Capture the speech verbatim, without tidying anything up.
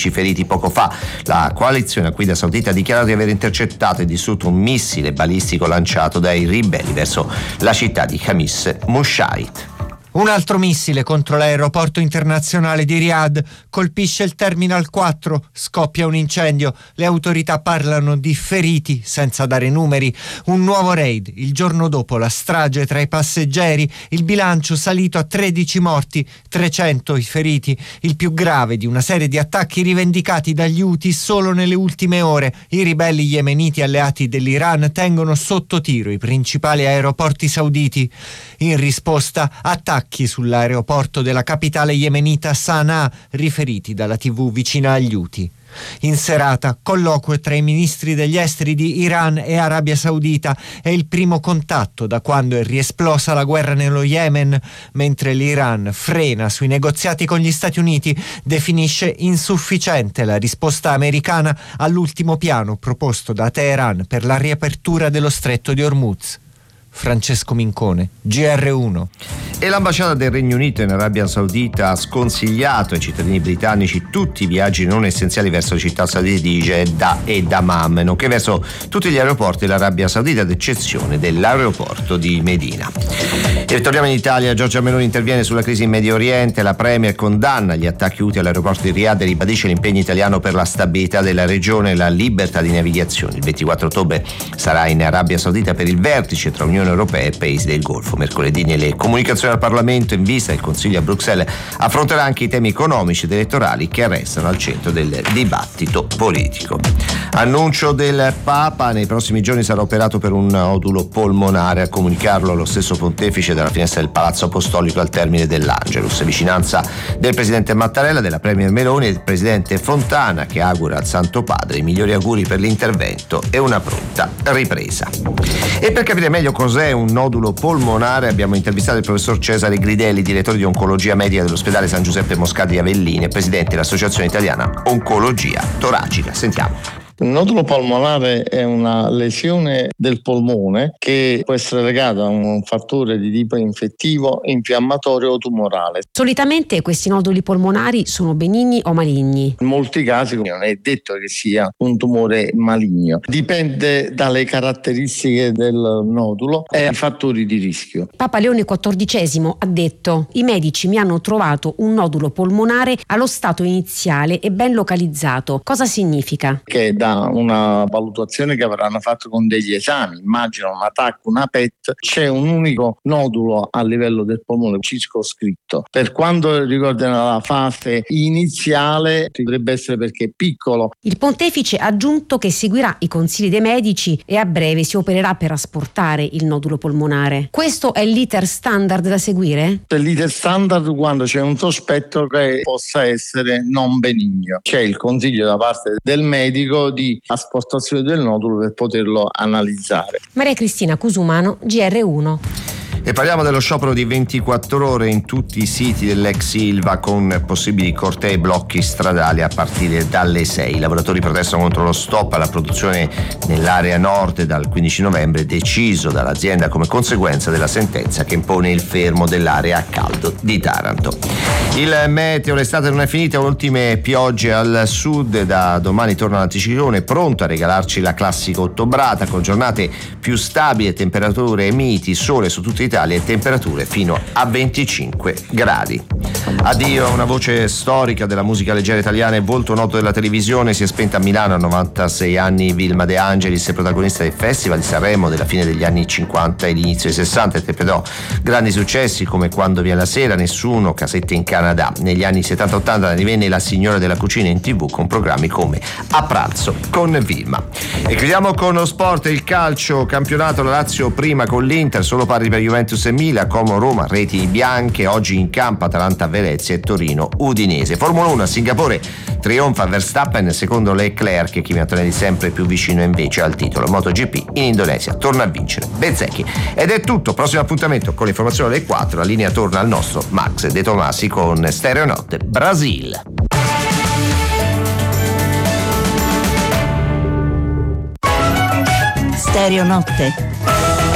undici feriti poco fa. La coalizione a guida saudita ha dichiarato di aver intercettato e distrutto un missile balistico lanciato dai ribelli verso la città di Khamis Mushait. Un altro missile contro l'aeroporto internazionale di Riyadh colpisce il Terminal quattro, scoppia un incendio. Le autorità parlano di feriti senza dare numeri. Un nuovo raid il giorno dopo la strage tra i passeggeri, il bilancio salito a tredici morti, trecento i feriti, il più grave di una serie di attacchi rivendicati dagli Houthi solo nelle ultime ore. I ribelli yemeniti alleati dell'Iran tengono sotto tiro i principali aeroporti sauditi. In risposta, attacchi sull'aeroporto della capitale yemenita Sana'a, riferiti dalla tivù vicina agli Houthi. In serata, colloquio tra i ministri degli esteri di Iran e Arabia Saudita. È il primo contatto da quando è riesplosa la guerra nello Yemen, mentre l'Iran frena sui negoziati con gli Stati Uniti, definisce insufficiente la risposta americana all'ultimo piano proposto da Teheran per la riapertura dello stretto di Hormuz. Francesco Mincone, G R uno. E l'ambasciata del Regno Unito in Arabia Saudita ha sconsigliato ai cittadini britannici tutti i viaggi non essenziali verso le città saudite di Jeddah e Dammam, nonché verso tutti gli aeroporti dell'Arabia Saudita, ad eccezione dell'aeroporto di Medina. E torniamo in Italia. Giorgia Meloni interviene sulla crisi in Medio Oriente. La Premier condanna gli attacchi Houthi all'aeroporto di Riyadh e ribadisce l'impegno italiano per la stabilità della regione e la libertà di navigazione. Il ventiquattro ottobre sarà in Arabia Saudita per il vertice tra Unione Europea e Paesi del Golfo. Mercoledì nelle comunicazioni al Parlamento in vista del Consiglio a Bruxelles affronterà anche i temi economici ed elettorali che restano al centro del dibattito politico. Annuncio del Papa: nei prossimi giorni sarà operato per un nodulo polmonare. A comunicarlo lo stesso pontefice dalla finestra del Palazzo Apostolico al termine dell'Angelus. Vicinanza del presidente Mattarella, della Premier Meloni e del presidente Fontana, che augura al Santo Padre i migliori auguri per l'intervento e una pronta ripresa. E per capire meglio cos'è un nodulo polmonare abbiamo intervistato il professor Cesare Gridelli, direttore di oncologia medica dell'ospedale San Giuseppe Moscati di Avellini e presidente dell'Associazione Italiana Oncologia Toracica. Sentiamo. Il nodulo polmonare è una lesione del polmone che può essere legata a un fattore di tipo infettivo, infiammatorio o tumorale. Solitamente questi noduli polmonari sono benigni o maligni? In molti casi non è detto che sia un tumore maligno. Dipende dalle caratteristiche del nodulo e ai fattori di rischio. Papa Leone quattordicesimo ha detto: i medici mi hanno trovato un nodulo polmonare allo stato iniziale e ben localizzato. Cosa significa? Che da una valutazione che avranno fatto con degli esami, immagino una T A C, una P E T, c'è un unico nodulo a livello del polmone circoscritto. Per quanto riguarda la fase iniziale dovrebbe essere perché è piccolo. Il pontefice ha aggiunto che seguirà i consigli dei medici e a breve si opererà per asportare il nodulo polmonare. Questo è l'iter standard da seguire? L'iter standard quando c'è un sospetto che possa essere non benigno. C'è il consiglio da parte del medico di asportazione del nodulo per poterlo analizzare. Maria Cristina Cusumano, G R uno. E parliamo dello sciopero di ventiquattro ore in tutti i siti dell'ex Ilva, con possibili cortei e blocchi stradali a partire dalle sei. I lavoratori protestano contro lo stop alla produzione nell'area nord dal quindici novembre, deciso dall'azienda come conseguenza della sentenza che impone il fermo dell'area a caldo di Taranto. Il meteo: l'estate non è finita, ultime piogge al sud, da domani torna l'anticiclone pronto a regalarci la classica ottobrata, con giornate più stabili, temperature miti, sole su tutta Italia e temperature fino a venticinque gradi. Addio a una voce storica della musica leggera italiana e volto noto della televisione. Si è spenta a Milano a novantasei anni Vilma De Angelis, protagonista del Festival di Sanremo della fine degli anni cinquanta e l'inizio dei sessanta. Interpretò grandi successi come Quando viene la sera, Nessuno, Casette in Canada. Negli anni settanta ottanta divenne la signora della cucina in tv con programmi come A pranzo con Vilma. E chiudiamo con lo sport, il calcio, campionato. La Lazio prima con l'Inter, solo pari per Juventus e Milan, Como Roma, reti bianche. Oggi in campo Atalanta Venezia e Torino Udinese. Formula uno a Singapore, trionfa Verstappen, secondo Leclerc, che Kimi Antonelli sempre più vicino invece al titolo. MotoGP in Indonesia torna a vincere Bezzecchi. Ed è tutto, prossimo appuntamento con l'informazione alle quattro. La linea torna al nostro Max De Tomasi con Stereo Notte Brasil. Stereo Notte